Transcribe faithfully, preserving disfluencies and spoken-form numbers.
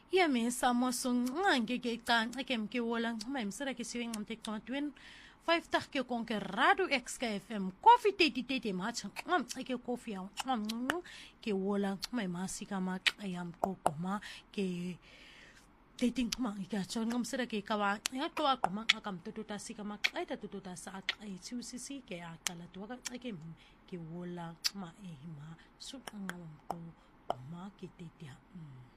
Ia me samo sung ngange ke kan ekem ke wolang mai msera ke siwing am tek twin five tak ke kon ke radu X K F M coffee tete tete ma chang am ke coffee am ke wolang mai masika ma ayam ko ma ke dating ma ika chon ngam sera ke kawa ya to ko ma akam to ta sika ma ai ta to ta sa ai chu si si ke akala to ka ke ke wolang ma e ma su ngam ko ma ke tete